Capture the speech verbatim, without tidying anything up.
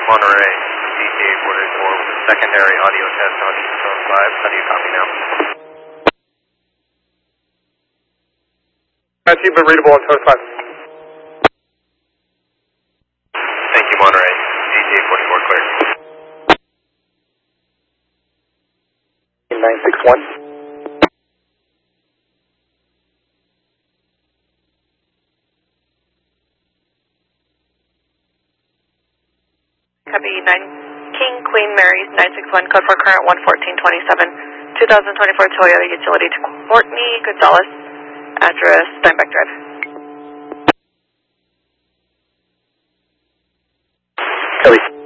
Monterey, D T eight forty-four with a secondary audio test on East Coast five. How do you copy now? I see, but readable on Coast five. Thank you, Monterey. D T eight forty-four clear. nine six one. Copy nine King Queen Mary's nine six one, code for current one fourteen twenty-seven, twenty twenty-four Toyota Utility to Courtney Gonzalez, address Steinbeck Drive. Copy.